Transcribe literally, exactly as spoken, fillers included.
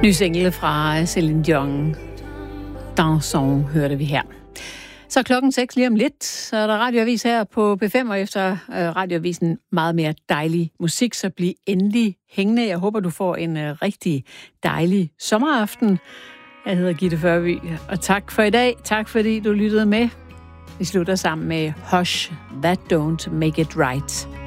Ny single fra Celine Dion. Dansons hørte vi her. Så klokken seks lige om lidt, så er der radioavis her på P fem, og efter øh, radioavisen meget mere dejlig musik, så bliv endelig hængende. Jeg håber, du får en øh, rigtig dejlig sommeraften. Jeg hedder Gitte Førby, og tak for i dag. Tak fordi du lyttede med. Vi slutter sammen med Hush, That Don't Make It Right.